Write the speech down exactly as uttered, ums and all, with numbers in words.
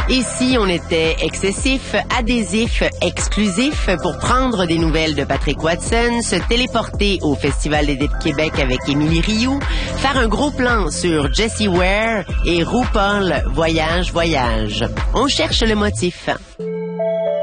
Et si on était excessif, adhésif, exclusif pour prendre des nouvelles de Patrick Watson, se téléporter au Festival d'été de Québec avec Émilie Rioux, faire un gros plan sur Jessie Ware et RuPaul Voyage Voyage. On cherche le motif.